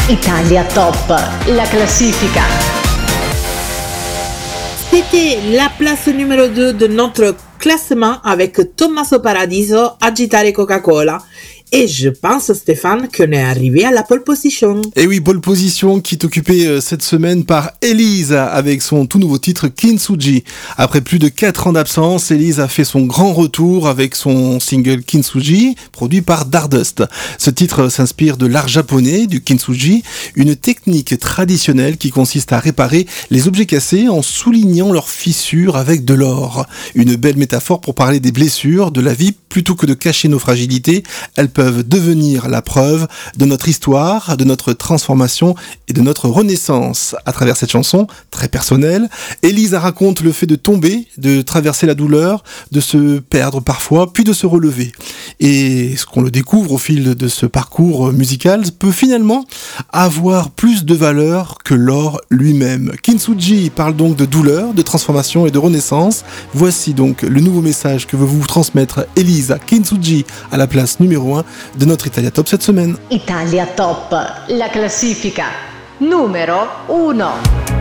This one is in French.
Italia Top, la classifica. C'était la place numéro 2 de notre classement avec Tommaso Paradiso, Agitare Coca-Cola. Et je pense, Stéphane, qu'on est arrivé à la pole position. Et oui, pole position qui est occupée cette semaine par Elise avec son tout nouveau titre Kintsugi. Après plus de 4 ans d'absence, Elise a fait son grand retour avec son single Kintsugi, produit par Dardust. Ce titre s'inspire de l'art japonais, du Kintsugi, une technique traditionnelle qui consiste à réparer les objets cassés en soulignant leurs fissures avec de l'or. Une belle métaphore pour parler des blessures, de la vie, plutôt que de cacher nos fragilités. Elles peuvent devenir la preuve de notre histoire, de notre transformation et de notre renaissance. À travers cette chanson, très personnelle, Elisa raconte le fait de tomber, de traverser la douleur, de se perdre parfois, puis de se relever. Et ce qu'on le découvre au fil de ce parcours musical peut finalement avoir plus de valeur que l'or lui-même. Kintsugi parle donc de douleur, de transformation et de renaissance. Voici donc le nouveau message que veut vous transmettre Elisa. Kintsugi à la place numéro 1 de notre Italia Top cette semaine. Italia Top, la classifica. Numero 1.